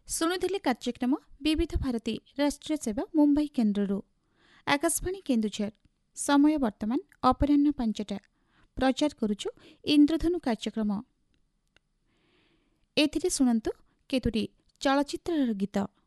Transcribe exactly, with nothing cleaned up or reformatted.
ଶୁଣୁଥିଲେ କାର୍ଯ୍ୟକ୍ରମ ବିବିଧ ଭାରତୀ ରାଷ୍ଟ୍ରୀୟ ସେବା ମୁମ୍ବାଇ କେନ୍ଦ୍ରରୁ। ଆକାଶବାଣୀ କେନ୍ଦୁଝର। ସମୟ ବର୍ତ୍ତମାନ ଅପରାହ୍ନ ପାଞ୍ଚଟା। ପ୍ରଚାର କରୁଛୁ ଇନ୍ଦ୍ରଧନୁ କାର୍ଯ୍ୟକ୍ରମ। ଏଥିରେ ଶୁଣନ୍ତୁ କେତୋଟି ଚଳଚ୍ଚିତ୍ରର ଗୀତ।